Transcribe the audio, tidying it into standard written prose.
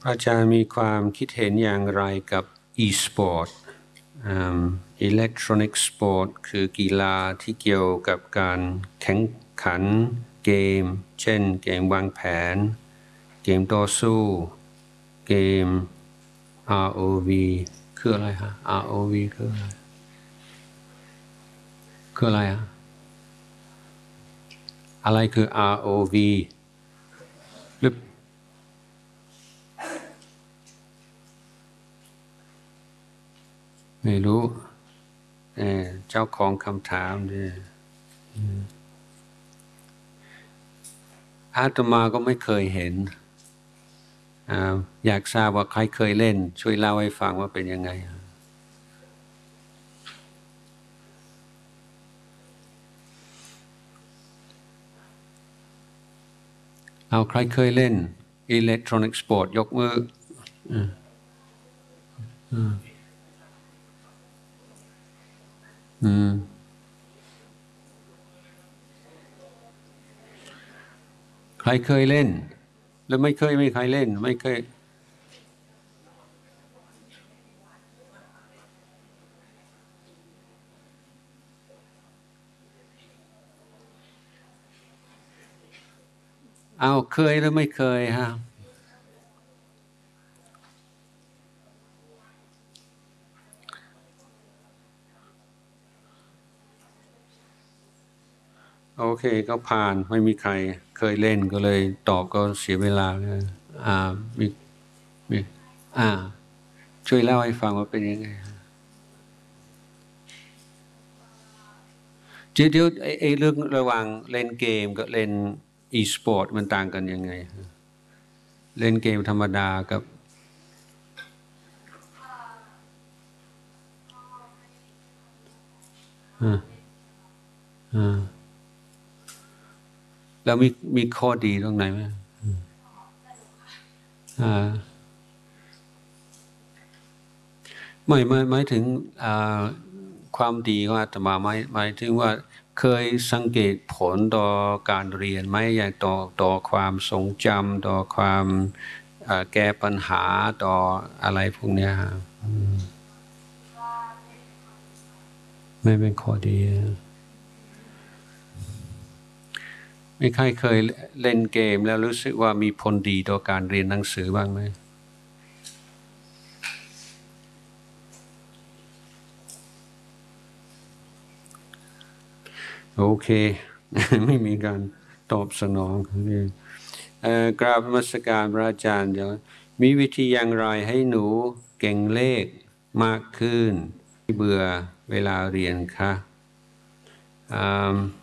อาจารย์มีความคิดเห็นอย่างไรกับ e-sport electronic sport คือกีฬาที่เกี่ยวกับการแข่งขันเกมเช่นเกมวางแผนเกมต่อสู้เกม ROV คืออะไรฮะ ROV คืออะไรฮะอะไรคือ ROV หรือไม่รู้เจ้าของคำถามเนี่ยอาตมาก็ไม่เคยเห็นอยากทราบว่าใครเคยเล่นช่วยเล่าให้ฟังว่าเป็นยังไงเอาใครเคยเล่นอิเล็กทรอนิกส์สปอร์ตยกมือใครเคยเล่นแล้วไม่เคยไม่ใครเล่นไม่เคยเอาเคยหรือไม่เคยฮะโอเคก็ผ่านไม่มีใครเคยเล่นก็เลยตอบก็เสียเวลาเลยมีช่วยเล่าให้ฟังว่าเป็นยังไงเดี๋ยวเรื่องระหว่างเล่นเกมกับเล่นอีสปอร์ตมันต่างกันยังไงเล่นเกมธรรมดากับแล้วมีข้อดีตรงไหนไหมไม่หมายถึงความดีของอาตมาหมายถึงว่าเคยสังเกตผลต่อการเรียนไหมอย่างต่อความทรงจำต่อความแก้ปัญหาต่ออะไรพวกนี้ไม่เป็นข้อดีไม่ใครเคยเล่นเกมแล้วรู้สึกว่ามีผลดีต่อการเรียนหนังสือบ้างไหมโอเคไม่มีการตอบสนองกราบนมัสการพระอาจารย์เดี๋ยวมีวิธีอย่างไรให้หนูเก่งเลขมากขึ้นเบื่อเวลาเรียนคะ